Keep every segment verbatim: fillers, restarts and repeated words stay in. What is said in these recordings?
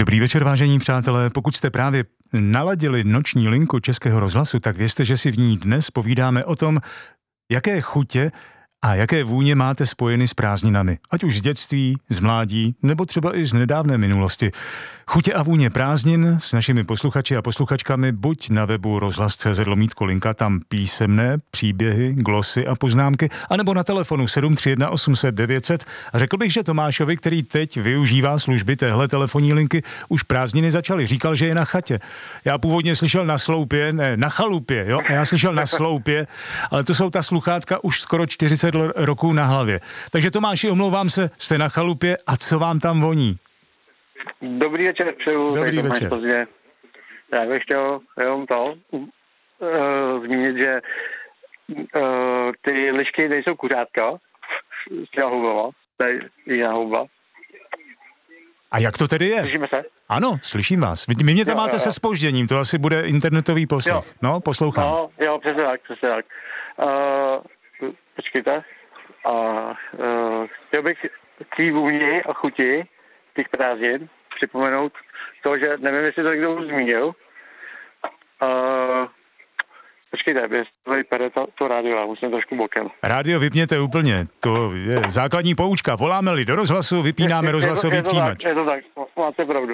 Dobrý večer, vážení přátelé. Pokud jste právě naladili noční linku Českého rozhlasu, tak vězte, že si v ní dnes povídáme o tom, jaké chutě a jaké vůně máte spojeny s prázdninami. Ať už z dětství, z mládí, nebo třeba i z nedávné minulosti. Chutě a vůně prázdnin s našimi posluchači a posluchačkami buď na webu rozhlas tečka cé zet lomítko linka, tam písemné příběhy, glosy a poznámky, anebo na telefonu sedm tři jedna osm set devět set. A řekl bych, že Tomášovi, který teď využívá služby téhle telefonní linky, už prázdniny začaly. Říkal, že je na chatě. Já původně slyšel na sloupě, ne, na chalupě, jo? A já slyšel na sloupě, ale to jsou ta sluchátka už skoro čtyřicet roků na hlavě. Takže Tomáši, omlouvám se, jste na chalupě a co vám tam voní? Dobrý večer, přeju. Dobrý večer. Pozdě. Já bych chtěl jenom to uh, zmínit, že uh, ty lišky nejsou kuřátka. Stěla hubava. Tady jiná huba. A jak to tedy je? Slyšíme se? Ano, slyším vás. Vy, vy mě tam jo, máte jo, se jo. zpožděním, to asi bude internetový poslech. Jo. No, poslouchám. No, jo, přesně tak, přesně tak. Uh, počkejte. A uh, chtěl bych té vůni a chuti těch prázdnin připomenout to, že nevím, jestli to někdo už zmínil. Uh, počkejte, jestli to vypadá to, to rádio, já musím trošku bokem. Rádio vypněte úplně, to je základní poučka. Voláme-li do rozhlasu, vypínáme je, rozhlasový je to, přijímač. Je to tak, je to tak, máte pravdu.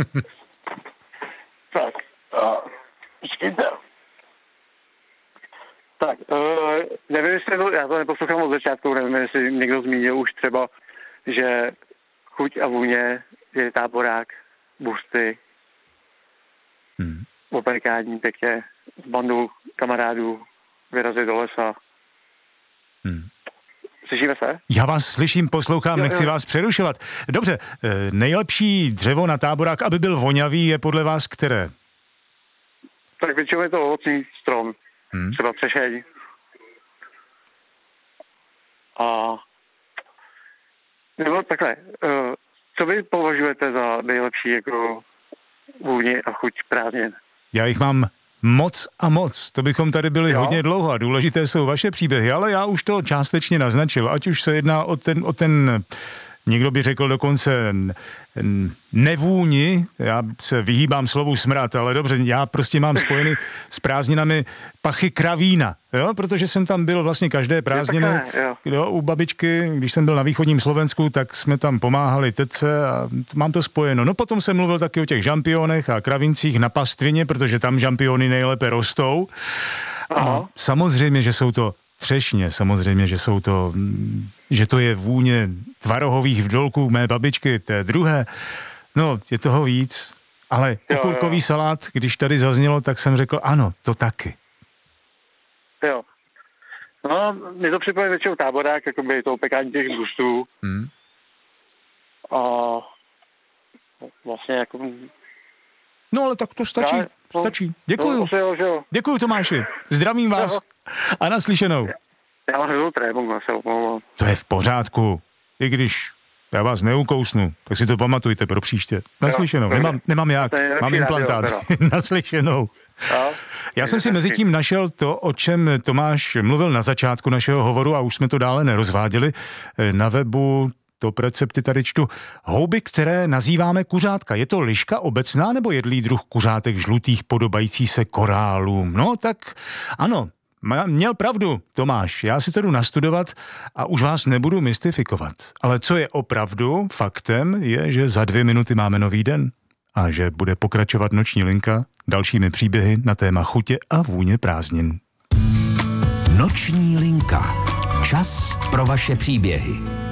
Tak, uh, počkejte. Tak, uh, nevím, jestli to, já to neposlouchám od začátku, nevím, jestli někdo zmínil už třeba, že chuť a vůně je táborák, busty, Hmm. operkání pěkně, s bandou kamarádů vyrazit do lesa. Hmm. Slyšíme se? Já vás slyším, poslouchám, Jo, nechci jo. vás přerušovat. Dobře, eh, nejlepší dřevo na táborák, aby byl vonavý, je podle vás které? Tak většinou je to ovocný strom, Hmm. třeba třešeň. A nebo takhle, uh, co vy považujete za nejlepší jako vůni a chuť prázdnin? Já jich mám moc a moc. To bychom tady byli Jo. hodně dlouho a důležité jsou vaše příběhy, ale já už to částečně naznačil. Ať už se jedná o ten, o ten někdo by řekl dokonce n- nevůni, já se vyhýbám slovu smrad, ale dobře, já prostě mám spojeny s prázdninami pachy kravína, jo, protože jsem tam byl vlastně každé prázdniny, takhle, jo. jo, u babičky, když jsem byl na východním Slovensku, tak jsme tam pomáhali tetce a mám to spojeno. No potom jsem mluvil taky o těch žampionech a kravincích na pastvině, protože tam žampiony nejlépe rostou. Aha. A samozřejmě, že jsou to třešně, samozřejmě, že jsou to, mm, že to je vůně tvarohových vdolků mé babičky, té druhé. No, je toho víc, ale Jo, okurkový jo. salát, když tady zaznělo, tak jsem řekl, ano, to taky. Jo. No, mě to připomíná většinou táborák, jakoby to opekání těch gustů. Hmm. A vlastně jako... No, ale tak to stačí, Já- no, stačí. Děkuju, No, asi jo, že jo. děkuju Tomáši, zdravím vás a naslyšenou. Já mám hroznou trému, já se omlouvám. To je v pořádku, i když já vás neukousnu, tak si to pamatujte pro příště. Naslyšenou, Jo. nemám, nemám jak, To je lepší mám rádio, implantát. teda. Naslyšenou. Jo? Já jsem si mezi tím našel to, o čem Tomáš mluvil na začátku našeho hovoru a už jsme to dále nerozváděli. Na webu top recepty tady čtu. Houby, které nazýváme kuřátka. Je to liška obecná nebo jedlý druh kuřátek žlutých podobající se korálům? No tak ano, měl pravdu Tomáš. Já si to jdu nastudovat a už vás nebudu mystifikovat. Ale co je opravdu faktem, je, že za dvě minuty máme nový den a že bude pokračovat noční linka dalšími příběhy na téma chutě a vůně prázdnin. Noční linka. Čas pro vaše příběhy.